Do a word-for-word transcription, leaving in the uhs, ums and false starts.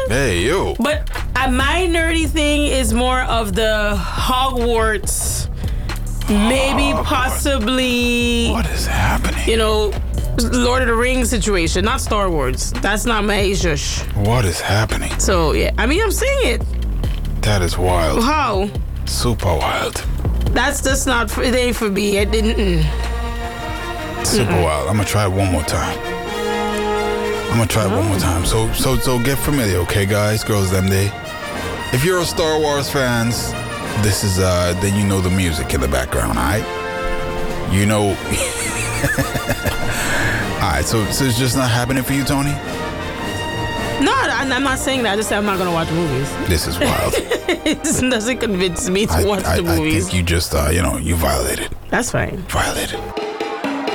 Hey, yo. But uh, my nerdy thing is more of the Hogwarts, maybe Hogwarts. possibly, What is happening? you know, Lord of the Rings situation, not Star Wars. That's not my shush. What is happening? So, yeah, I mean, I'm saying it. That is wild. How? Super wild. That's just not, for, it ain't for me. I didn't. Mm. Super Mm-mm. wild. I'm gonna try it one more time. I'm gonna try it Oh. one more time. So, so, so get familiar, okay, guys, girls, them day. If you're a Star Wars fans, this is uh, then you know the music in the background, all right? You know. All right, so, so it's just not happening for you, Tony? No, I- I'm not saying that. I just said I'm not going to watch movies. This is wild. It just doesn't convince me to I, watch I, the I movies. think you just, uh, you know, you violated. That's fine. Violated.